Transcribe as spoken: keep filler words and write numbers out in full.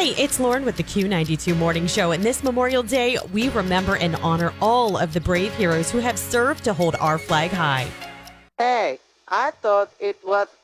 Hi, it's Lauren with the Q ninety-two Morning Show. And this Memorial Day, we remember and honor all of the brave heroes who have served to hold our flag high. Hey, I thought it was